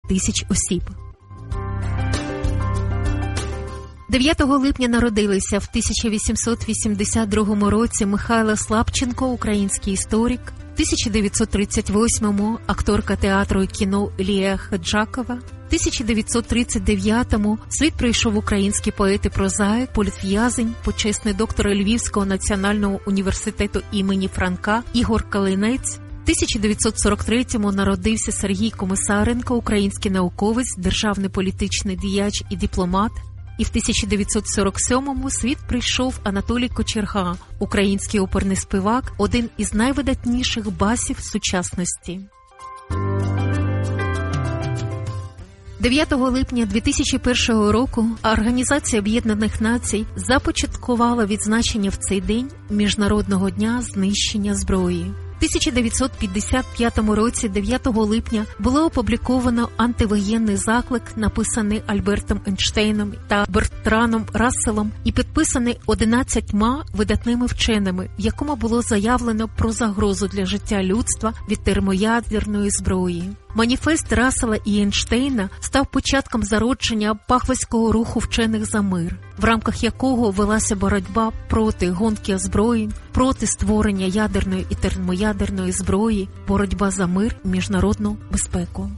тисяч осіб. 9 липня народилися в 1882 році Михайло Слабченко, український історик, в 1938-му акторка театру і кіно Лія Хаджакова, в 1939-му світ прийшов український поет і прозаїк, політв'язень, почесний доктор Львівського національного університету імені Франка Ігор Калинець. В 1943-му народився Сергій Комисаренко, український науковець, державний політичний діяч і дипломат. І в 1947-му світ прийшов Анатолій Кочерга, український оперний співак, один із найвидатніших басів сучасності. 9 липня 2001 року Організація Об'єднаних Націй започаткувала відзначення в цей день Міжнародного дня знищення зброї. В 1955 році 9 липня було опубліковано антивоєнний заклик, написаний Альбертом Ейнштейном та Бертраном Расселом і підписаний 11 видатними вченими, в якому було заявлено про загрозу для життя людства від термоядерної зброї. Маніфест Рассела і Ейнштейна став початком зародження Пахвицького руху вчених за мир, в рамках якого велася боротьба проти гонки озброєнь, проти створення ядерної і термоядерної зброї, боротьба за мир і міжнародну безпеку.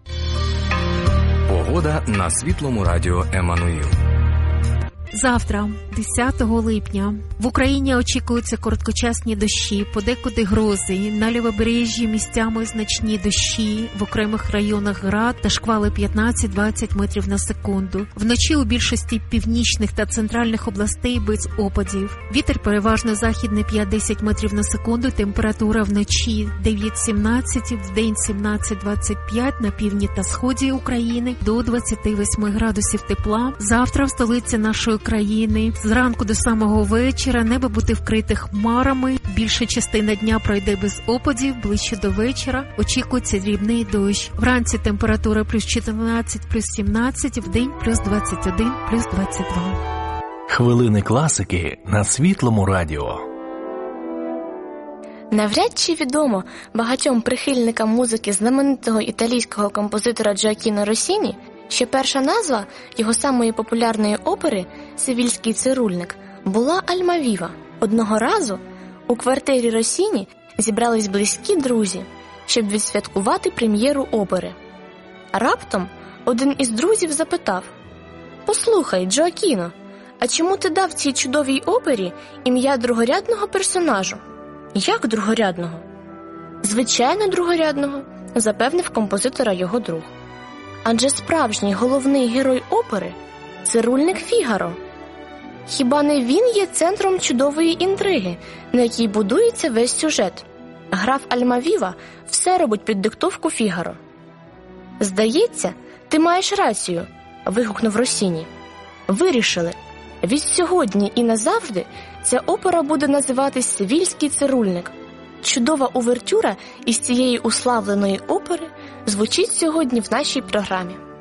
Погода на Світлому радіо Еммануїл. Завтра, 10 липня, в Україні очікуються короткочасні дощі, подекуди грози, на лівобережжі місцями значні дощі, в окремих районах град та шквали 15-20 метрів на секунду. Вночі у більшості північних та центральних областей без опадів. Вітер переважно західний 5-10 метрів на секунду, температура вночі 9-17, вдень 17-25, на півдні та сході України до 28 градусів тепла. Завтра в столиці нашої країни зранку до самого вечора небо буде вкрите хмарами, більша частина дня пройде без опадів, ближче до вечора очікується дрібний дощ. Вранці температура плюс 14, плюс 17, вдень плюс 21, плюс 22. Хвилини класики на Світлому радіо. Навряд чи відомо багатьом прихильникам музики знаменитого італійського композитора Джоакіно Россіні, що перша назва його самої популярної опери «Севільський цирульник» була «Альмавіва». Одного разу у квартирі Россіні зібрались близькі друзі, щоб відсвяткувати прем'єру опери. Раптом один із друзів запитав: «Послухай, Джоакіно, а чому ти дав цій чудовій опері ім'я другорядного персонажу?» «Як другорядного?» «Звичайно, другорядного», запевнив композитора його друг. Адже справжній головний герой опери – цирульник Фігаро. Хіба не він є центром чудової інтриги, на якій будується весь сюжет? Граф Альмавіва все робить під диктовку Фігаро. «Здається, ти маєш рацію», – вигукнув Россіні. «Вирішили. Від сьогодні і назавжди ця опера буде називатись «Севільський цирульник». Чудова увертюра із цієї уславленої опери звучить сьогодні в нашій програмі.